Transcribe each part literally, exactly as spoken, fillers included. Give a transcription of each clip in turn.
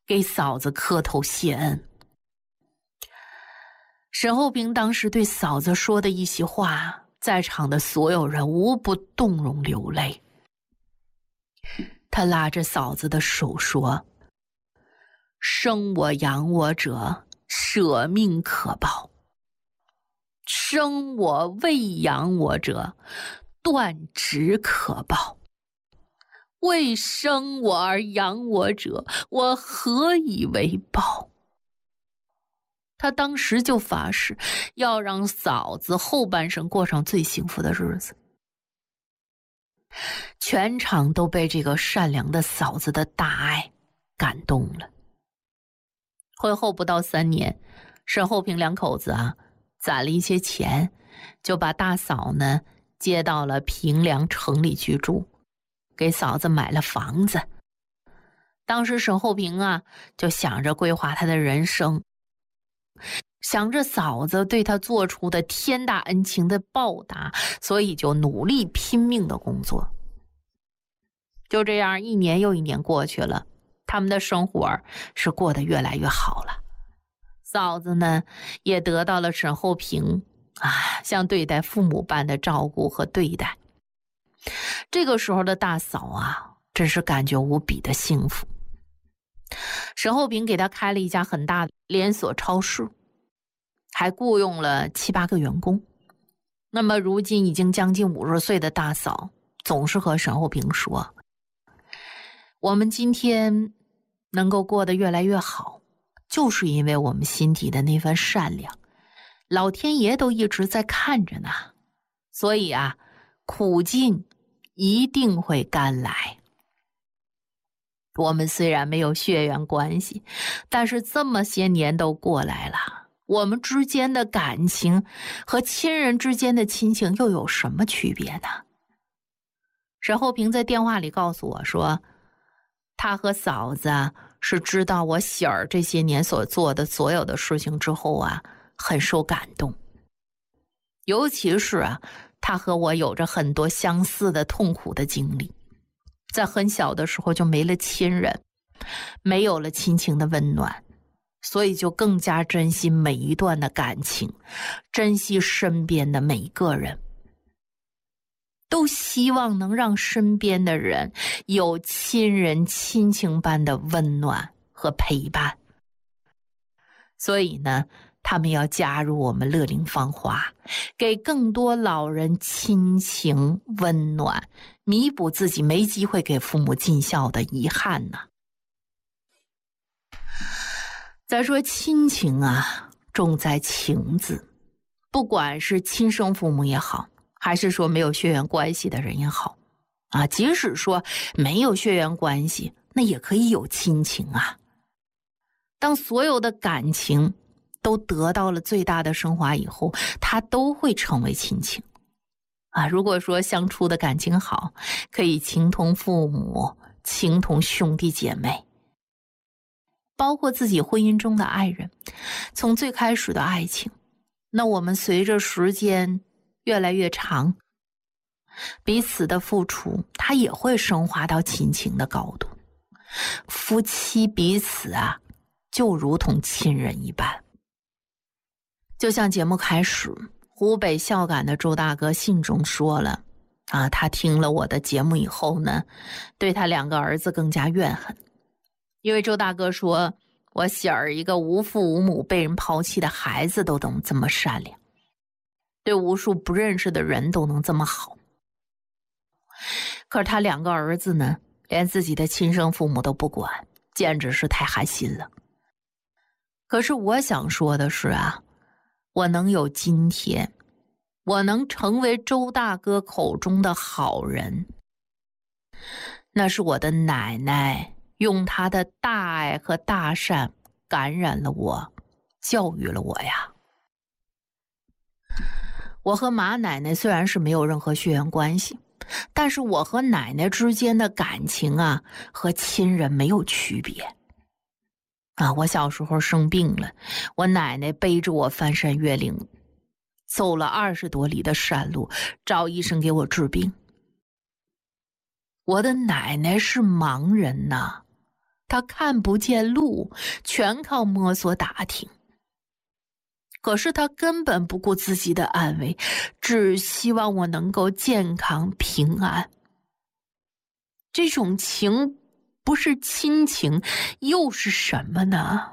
给嫂子磕头谢恩。沈厚平当时对嫂子说的一席话，在场的所有人无不动容流泪。他拉着嫂子的手说：生我养我者，舍命可报；生我喂养我者，断指可报。为生我而养我者，我何以为报？他当时就发誓要让嫂子后半生过上最幸福的日子。全场都被这个善良的嫂子的大爱感动了。婚后不到三年，沈厚平两口子啊攒了一些钱，就把大嫂呢接到了平凉城里居住，给嫂子买了房子。当时沈厚平啊就想着规划他的人生，想着嫂子对他做出的天大恩情的报答，所以就努力拼命的工作。就这样一年又一年过去了，他们的生活是过得越来越好了。嫂子呢也得到了沈厚平啊像对待父母般的照顾和对待。这个时候的大嫂啊真是感觉无比的幸福。沈厚平给他开了一家很大的连锁超市，还雇佣了七八个员工。那么如今已经将近五十岁的大嫂总是和沈厚平说，我们今天能够过得越来越好，就是因为我们心底的那份善良，老天爷都一直在看着呢。所以啊，苦尽一定会甘来。我们虽然没有血缘关系，但是这么些年都过来了，我们之间的感情和亲人之间的亲情又有什么区别呢？沈厚平在电话里告诉我说，他和嫂子是知道我喜儿这些年所做的所有的事情之后啊，很受感动。尤其是啊，他和我有着很多相似的痛苦的经历，在很小的时候就没了亲人，没有了亲情的温暖，所以就更加珍惜每一段的感情，珍惜身边的每一个人，都希望能让身边的人有亲人亲情般的温暖和陪伴。所以呢，他们要加入我们乐龄芳华，给更多老人亲情温暖，弥补自己没机会给父母尽孝的遗憾呢。再说亲情啊，重在情字，不管是亲生父母也好，还是说没有血缘关系的人也好啊，即使说没有血缘关系，那也可以有亲情啊。当所有的感情都得到了最大的升华以后，它都会成为亲情啊。如果说相处的感情好，可以情同父母，情同兄弟姐妹，包括自己婚姻中的爱人，从最开始的爱情，那我们随着时间越来越长，彼此的付出它也会升华到亲情的高度。夫妻彼此啊就如同亲人一般。就像节目开始，湖北孝感的周大哥信中说了啊，他听了我的节目以后呢，对他两个儿子更加怨恨。因为周大哥说，我喜儿一个无父无母被人抛弃的孩子都能这么善良，对无数不认识的人都能这么好。可是他两个儿子呢，连自己的亲生父母都不管，简直是太寒心了。可是我想说的是啊，我能有今天，我能成为周大哥口中的好人，那是我的奶奶用她的大爱和大善感染了我，教育了我呀。我和马奶奶虽然是没有任何血缘关系，但是我和奶奶之间的感情啊，和亲人没有区别。啊，我小时候生病了，我奶奶背着我翻山越岭，走了二十多里的山路，找医生给我治病。我的奶奶是盲人呐， 他看不见路，全靠摸索打听。可是他根本不顾自己的安危，只希望我能够健康平安。这种情不是亲情，又是什么呢？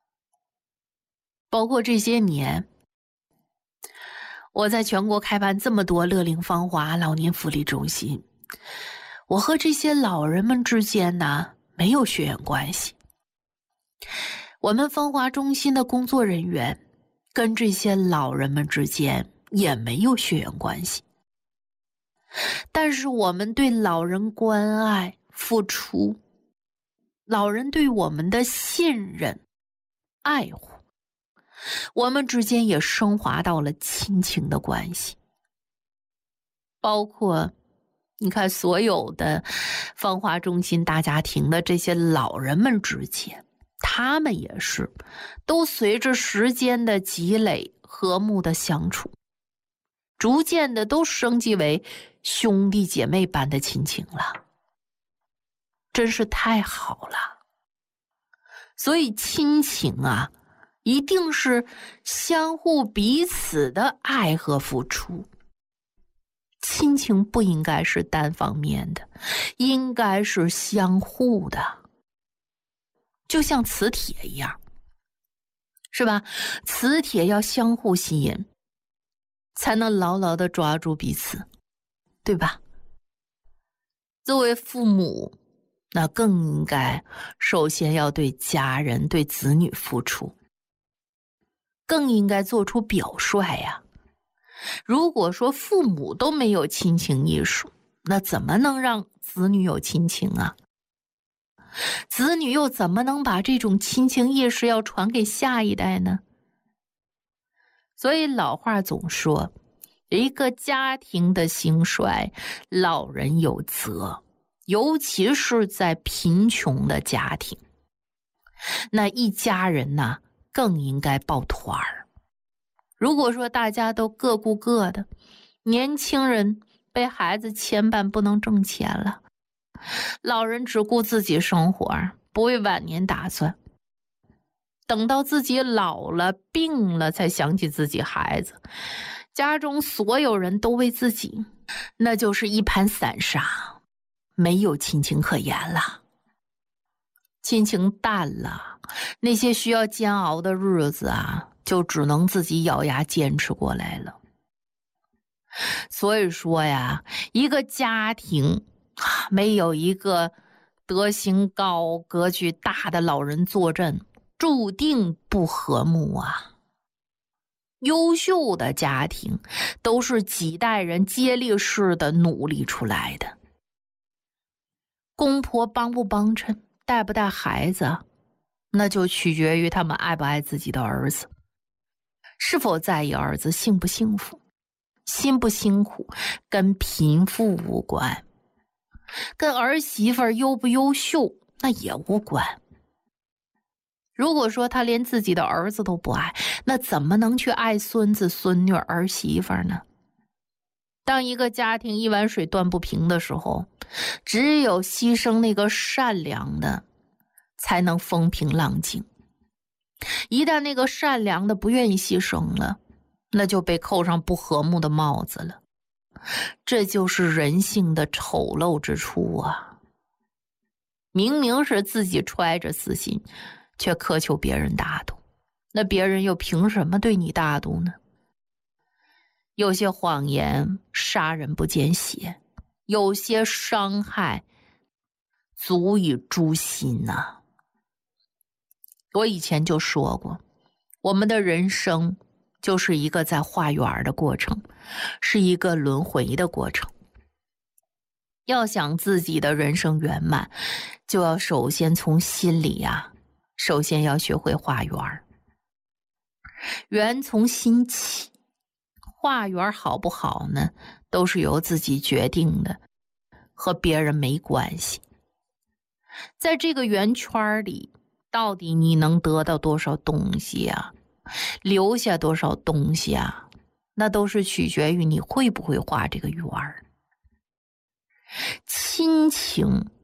包括这些年，我在全国开办这么多乐龄芳华老年福利中心，我和这些老人们之间呢，没有血缘关系。我们芳华中心的工作人员跟这些老人们之间也没有血缘关系，但是我们对老人关爱付出，老人对我们的信任爱护，我们之间也升华到了亲情的关系。包括你看所有的芳华中心大家庭的这些老人们之间，他们也是都随着时间的积累和睦的相处，逐渐的都升级为兄弟姐妹般的亲情了，真是太好了。所以亲情啊，一定是相互彼此的爱和付出。亲情不应该是单方面的，应该是相互的，就像磁铁一样，是吧？磁铁要相互吸引，才能牢牢地抓住彼此，对吧？作为父母，那更应该首先要对家人、对子女付出，更应该做出表率呀。如果说父母都没有亲情意识，那怎么能让子女有亲情啊？子女又怎么能把这种亲情意识要传给下一代呢？所以老话总说，一个家庭的兴衰，老人有责，尤其是在贫穷的家庭，那一家人呢，更应该抱团儿。如果说大家都各顾各的，年轻人被孩子牵绊不能挣钱了，老人只顾自己生活，不为晚年打算，等到自己老了病了才想起自己孩子，家中所有人都为自己，那就是一盘散沙，没有亲情可言了。亲情淡了，那些需要煎熬的日子啊，就只能自己咬牙坚持过来了。所以说呀，一个家庭没有一个德行高、格局大的老人坐镇，注定不和睦啊。优秀的家庭都是几代人接力式的努力出来的。公婆帮不帮衬，带不带孩子，那就取决于他们爱不爱自己的儿子，是否在意儿子幸不幸福，辛不辛苦，跟贫富无关，跟儿媳妇优不优秀那也无关。如果说他连自己的儿子都不爱，那怎么能去爱孙子孙女儿媳妇呢？当一个家庭一碗水端不平的时候，只有牺牲那个善良的，才能风平浪静。一旦那个善良的不愿意牺牲了，那就被扣上不和睦的帽子了。这就是人性的丑陋之处啊！明明是自己揣着私心，却苛求别人大度，那别人又凭什么对你大度呢？有些谎言杀人不见血，有些伤害足以诛心啊。我以前就说过，我们的人生就是一个在化缘的过程，是一个轮回的过程。要想自己的人生圆满，就要首先从心里啊，首先要学会化缘。缘从心起，化缘好不好呢，都是由自己决定的，和别人没关系。在这个圆圈里，到底你能得到多少东西啊，留下多少东西啊，那都是取决于你会不会画这个圆儿。亲情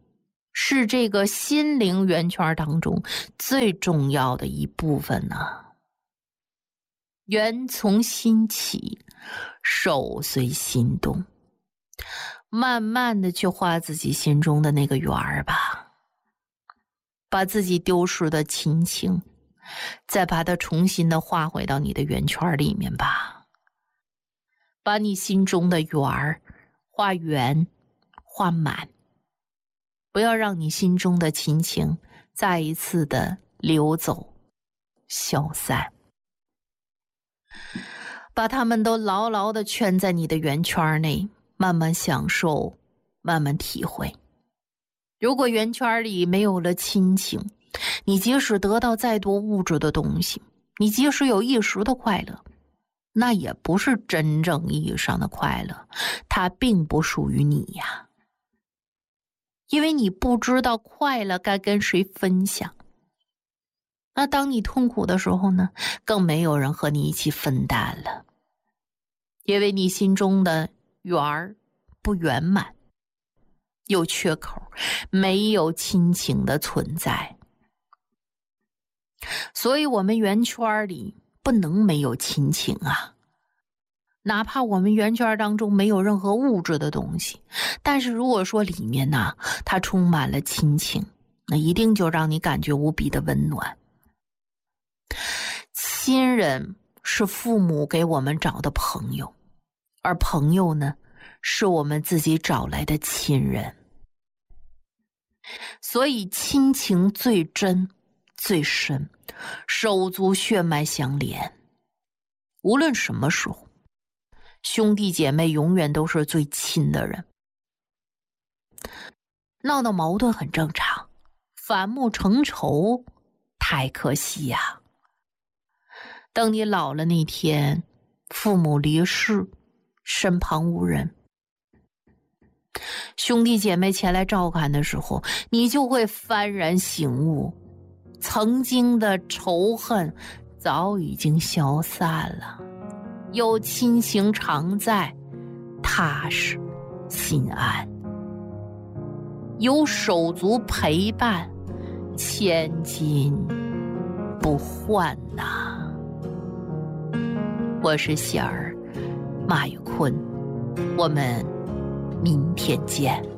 是这个心灵圆圈当中最重要的一部分呢、啊。缘从心起，手随心动，慢慢的去画自己心中的那个圆儿吧，把自己丢失的亲情，再把它重新的画回到你的圆圈里面吧，把你心中的圆儿画圆，画满，不要让你心中的亲情再一次的流走、消散。把他们都牢牢地圈在你的圆圈内，慢慢享受，慢慢体会。如果圆圈里没有了亲情，你即使得到再多物质的东西，你即使有一时的快乐，那也不是真正意义上的快乐，它并不属于你呀。因为你不知道快乐该跟谁分享。那当你痛苦的时候呢，更没有人和你一起分担了，因为你心中的圆儿不圆满，有缺口，没有亲情的存在。所以我们圆圈里不能没有亲情啊，哪怕我们圆圈当中没有任何物质的东西，但是如果说里面呢，它充满了亲情，那一定就让你感觉无比的温暖。亲人是父母给我们找的朋友，而朋友呢，是我们自己找来的亲人。所以亲情最真最深，手足血脉相连。无论什么时候，兄弟姐妹永远都是最亲的人。闹闹矛盾很正常，反目成仇太可惜呀、啊。等你老了那天，父母离世，身旁无人，兄弟姐妹前来照看的时候，你就会幡然醒悟，曾经的仇恨早已经消散了，有亲情常在，踏实心安，有手足陪伴，千金不换呐、啊。我是喜儿马玉坤，我们明天见。